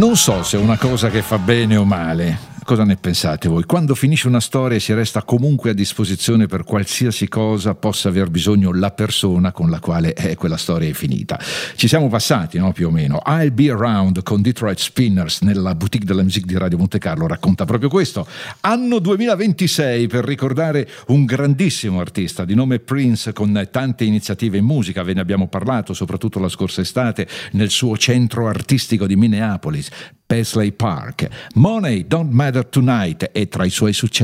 Non so se è una cosa che fa bene o male. Cosa ne pensate voi? Quando finisce una storia si resta comunque a disposizione per qualsiasi cosa possa aver bisogno la persona con la quale quella storia è finita. Ci siamo passati, no? Più o meno. I'll Be Around con Detroit Spinners nella boutique della musique di Radio Monte Carlo racconta proprio questo. Anno 2026 per ricordare un grandissimo artista di nome Prince, con tante iniziative in musica. Ve ne abbiamo parlato soprattutto la scorsa estate nel suo centro artistico di Minneapolis, Paisley Park. Money Don't Matter Tonight è tra i suoi successi.